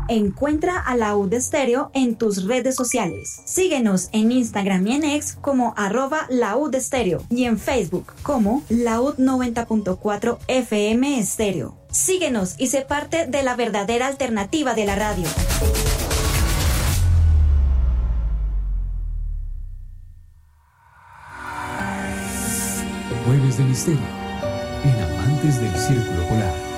Encuentra a Laúd Estéreo en tus redes sociales. Síguenos en Instagram y en X como @Laúd Estéreo y en Facebook como Laúd 90.4 FM Estéreo. Síguenos y sé parte de la verdadera alternativa de la radio. Jueves de Misterio en Amantes del Círculo Polar.